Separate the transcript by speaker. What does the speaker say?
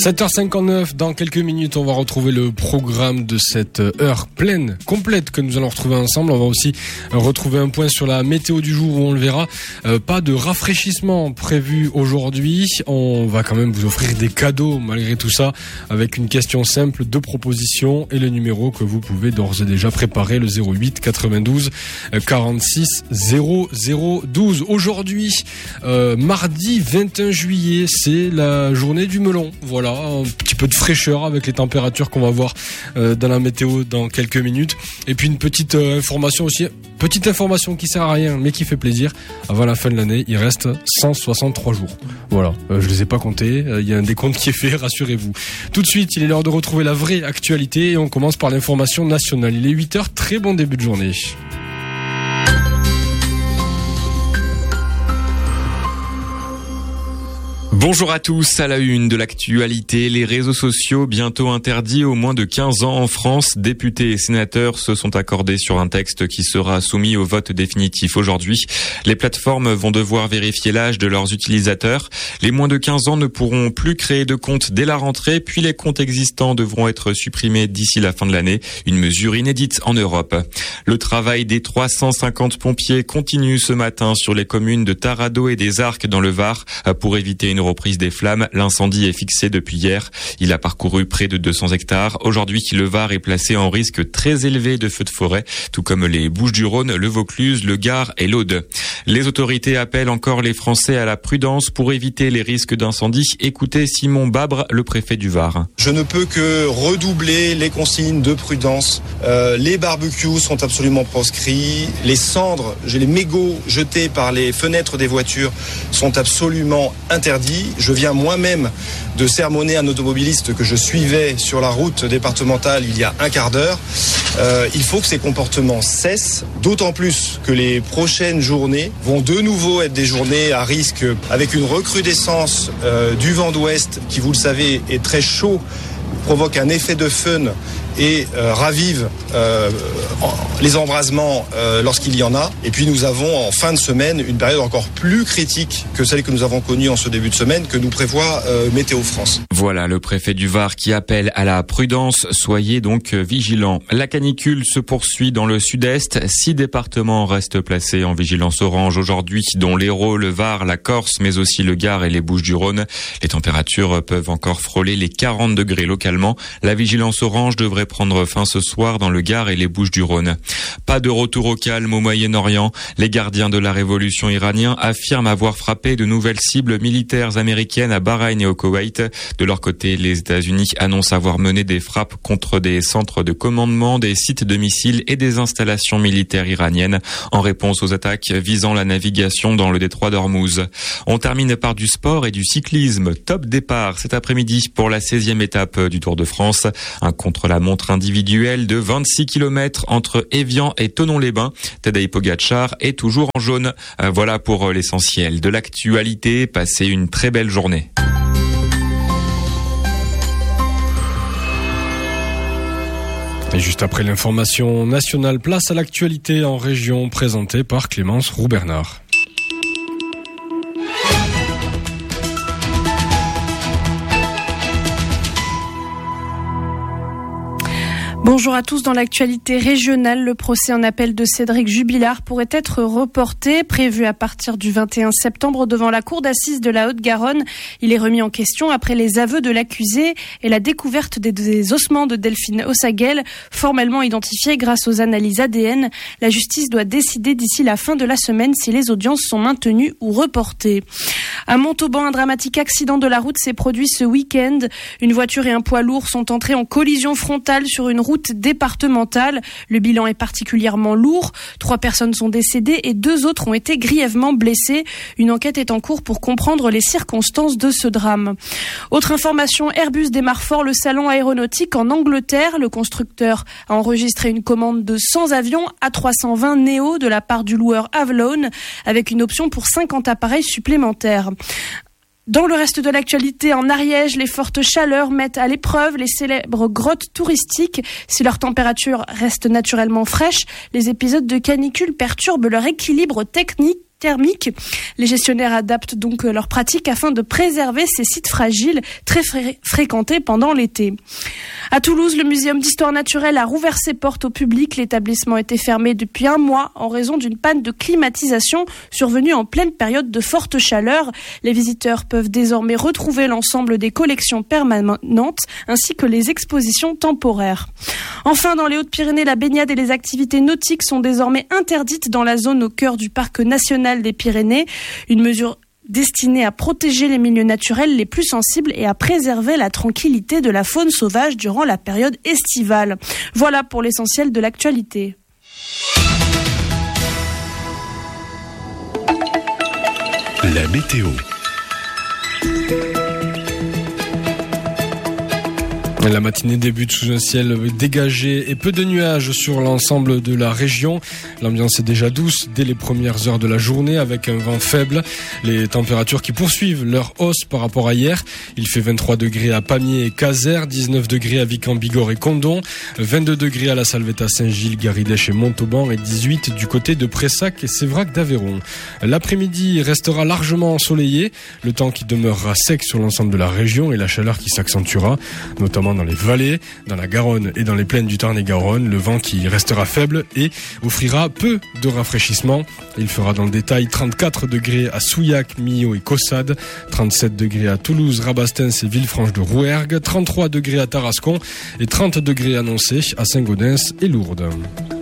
Speaker 1: 7h59, dans quelques minutes, on va retrouver le programme de cette heure pleine, complète, que nous allons retrouver ensemble. On va aussi retrouver un point sur la météo du jour où on le verra. Pas de rafraîchissement prévu aujourd'hui. On va quand même vous offrir des cadeaux malgré tout ça, avec une question simple, 2 propositions et le numéro que vous pouvez d'ores et déjà préparer, le 08 92 46 00 12. Aujourd'hui, mardi 21 juillet, c'est la journée du melon. Voilà, un petit peu de fraîcheur avec les températures qu'on va voir dans la météo dans quelques minutes. Et puis une petite information aussi, petite information qui sert à rien mais qui fait plaisir. Avant la fin de l'année, il reste 163 jours. Voilà, je les ai pas comptés, il y a un décompte qui est fait, rassurez-vous. Tout de suite, il est l'heure de retrouver la vraie actualité et on commence par l'information nationale. Il est 8h, très bon début de journée.
Speaker 2: Bonjour à tous, à la une de l'actualité, les réseaux sociaux bientôt interdits aux moins de 15 ans en France. Députés et sénateurs se sont accordés sur un texte qui sera soumis au vote définitif aujourd'hui. Les plateformes vont devoir vérifier l'âge de leurs utilisateurs. Les moins de 15 ans ne pourront plus créer de compte dès la rentrée, puis les comptes existants devront être supprimés d'ici la fin de l'année. Une mesure inédite en Europe. Le travail des 350 pompiers continue ce matin sur les communes de Tarado et des Arcs dans le Var pour éviter une reprise des flammes. L'incendie est fixé depuis hier. Il a parcouru près de 200 hectares. Aujourd'hui, le Var est placé en risque très élevé de feux de forêt, tout comme les Bouches-du-Rhône, le Vaucluse, le Gard et l'Aude. Les autorités appellent encore les Français à la prudence pour éviter les risques d'incendie. Écoutez Simon Babre, le préfet du Var.
Speaker 3: Je ne peux que redoubler les consignes de prudence. Les barbecues sont absolument proscrits. Les cendres, les mégots jetés par les fenêtres des voitures sont absolument interdits. Je viens moi-même de sermonner un automobiliste que je suivais sur la route départementale il y a un quart d'heure. Il faut que ces comportements cessent, d'autant plus que les prochaines journées vont de nouveau être des journées à risque avec une recrudescence du vent d'ouest qui, vous le savez, est très chaud, provoque un effet de fun et ravive les embrasements lorsqu'il y en a. Et puis nous avons en fin de semaine une période encore plus critique que celle que nous avons connue en ce début de semaine, que nous prévoit Météo France.
Speaker 2: Voilà le préfet du Var qui appelle à la prudence. Soyez donc vigilants. La canicule se poursuit dans le sud-est. 6 départements restent placés en vigilance orange aujourd'hui, dont l'Hérault, le Var, la Corse, mais aussi le Gard et les Bouches-du-Rhône. Les températures peuvent encore frôler les 40 degrés localement. La vigilance orange devrait prendre fin ce soir dans le Gard et les Bouches-du-Rhône. Pas de retour au calme au Moyen-Orient. Les gardiens de la révolution iranienne affirment avoir frappé de nouvelles cibles militaires américaines à Bahreïn et au Koweït. De leur côté, les États-Unis annoncent avoir mené des frappes contre des centres de commandement, des sites de missiles et des installations militaires iraniennes en réponse aux attaques visant la navigation dans le détroit d'Ormuz. On termine par du sport et du cyclisme. Top départ cet après-midi pour la 16e étape du Tour de France. Un contre-la-montre individuel de 26 km entre Évian et Thonon-les-Bains. Tadej Pogačar est toujours en jaune. Voilà pour l'essentiel de l'actualité. Passez une très belle journée.
Speaker 1: Et juste après l'information nationale, place à l'actualité en région présentée par Clémence Roux-Bernard.
Speaker 4: Bonjour à tous. Dans l'actualité régionale, le procès en appel de Cédric Jubilard pourrait être reporté, prévu à partir du 21 septembre devant la cour d'assises de la Haute-Garonne. Il est remis en question après les aveux de l'accusé et la découverte des ossements de Delphine Ossaguel, formellement identifiés grâce aux analyses ADN. La justice doit décider d'ici la fin de la semaine si les audiences sont maintenues ou reportées. À Montauban, un dramatique accident de la route s'est produit ce week-end. Une voiture et un poids lourd sont entrés en collision frontale sur une route départementale. Le bilan est particulièrement lourd. 3 personnes sont décédées et 2 autres ont été grièvement blessées. Une enquête est en cours pour comprendre les circonstances de ce drame. Autre information, Airbus démarre fort le salon aéronautique en Angleterre. Le constructeur a enregistré une commande de 100 avions A320 Neo de la part du loueur Avalon, avec une option pour 50 appareils supplémentaires. Dans le reste de l'actualité, en Ariège, les fortes chaleurs mettent à l'épreuve les célèbres grottes touristiques. Si leur température reste naturellement fraîche, les épisodes de canicule perturbent leur équilibre technique thermique. Les gestionnaires adaptent donc leurs pratiques afin de préserver ces sites fragiles très fréquentés pendant l'été. À Toulouse, le Muséum d'histoire naturelle a rouvert ses portes au public. L'établissement était fermé depuis un mois en raison d'une panne de climatisation survenue en pleine période de forte chaleur. Les visiteurs peuvent désormais retrouver l'ensemble des collections permanentes ainsi que les expositions temporaires. Enfin, dans les Hautes-Pyrénées, la baignade et les activités nautiques sont désormais interdites dans la zone au cœur du parc national des Pyrénées. Une mesure destinée à protéger les milieux naturels les plus sensibles et à préserver la tranquillité de la faune sauvage durant la période estivale. Voilà pour l'essentiel de l'actualité.
Speaker 5: La météo.
Speaker 1: La matinée débute sous un ciel dégagé et peu de nuages sur l'ensemble de la région. L'ambiance est déjà douce dès les premières heures de la journée avec un vent faible. Les températures qui poursuivent leur hausse par rapport à hier. Il fait 23 degrés à Pamiers et Caser, 19 degrés à Vic en Bigorre et Condom, 22 degrés à la Salvetat Saint-Gilles, Garidèche et Montauban et 18 du côté de Pressac et Sévrac d'Aveyron. L'après-midi restera largement ensoleillé, le temps qui demeurera sec sur l'ensemble de la région et la chaleur qui s'accentuera, notamment dans les vallées, dans la Garonne et dans les plaines du Tarn-et-Garonne. Le vent qui restera faible et offrira peu de rafraîchissement. Il fera dans le détail 34 degrés à Souillac, Millau et Caussade, 37 degrés à Toulouse, Rabastens et Villefranche-de-Rouergue, 33 degrés à Tarascon et 30 degrés annoncés à Saint-Gaudens et Lourdes.